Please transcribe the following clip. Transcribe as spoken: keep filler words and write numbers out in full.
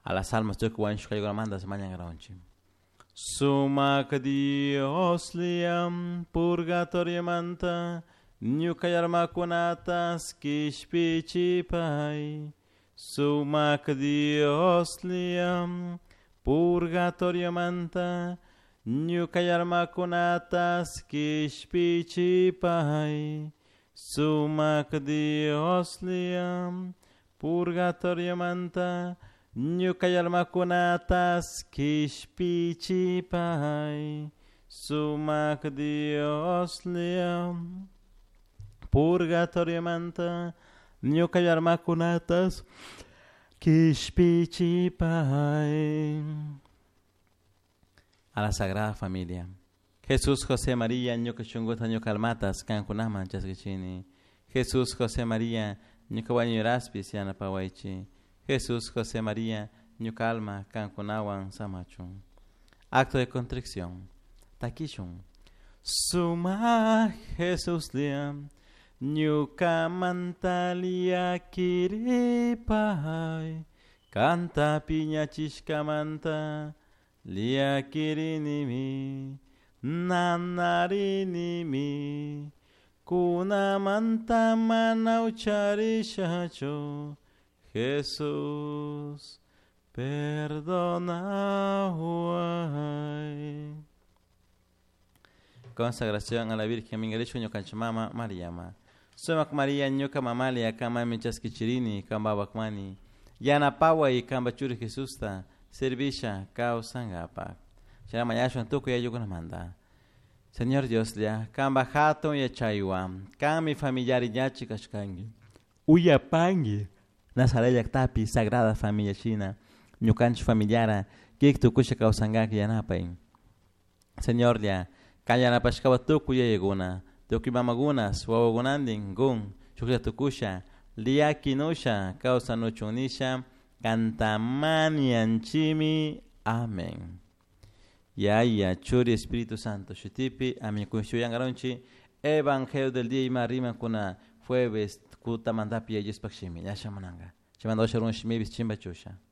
A las almas de que wancho que manda se mañana granchi. Sumac Dios liam purgatorio manta nyukayarma kunatas kishpichi pai. Sumac Dios liam purgatorio manta nyukayarma kunatas kishpichi pai. Sumac Dios liam purgatorio manta nyukayarma kunatas kishpichi pai. Sumac Dios liam purgatorio manta nyukayarma kunatas kishpichi pai. A la Sagrada Familia. Jesús, José, María, nyukachunguta nyukalmatas kankunaman chaskichini. Jesús, José, María, nyukawanyoraspis yana pawaichi. Jesús, José, María, nyukalma kankunawan samachun. Acto de contrición. Takishun. Suma Jesús liam nyukamantalia kiripai. Canta piña chishkamanta lia kirinimi. Nanarinimi kunamanta manaucharishacho. Jesús perdona huay. Consagración a la Virgen Mingalishu Ñukanchimama Mariama. Sumak María Ñuka Mamalia Kama Michaskichirini Kamba Bakmani Yana Pawa y Kamba Churi Jesusta Servisha Kao Sangapa. Shara Mayashwan Tuku ya Yukunamanda. Señor Dios ya Kamba Hato ya Chaywa Kami familiar yachi kashkangi Uya pangi Nazareya Tapi Sagrada Familia China Ñukanch familiara Kik Tukusha Kao Sangaki Yanapay. Señor ya Kayana Pashkawa Tuku ya Yeguna Tuki Mamagunas Wawagunandin Gun Shukya Tukusha Lia Kinusha Kausa Nuchunisha Kantamani Anchimi Amén. Ya ya Churi Espíritu Santo Shutipi Ami Kunshuyangaronchi Evangelio del día y marima kuna jueves kuta mandapi ya Yespakshimi ya shamananga. Chimando sharun shimi bis chimba chusha.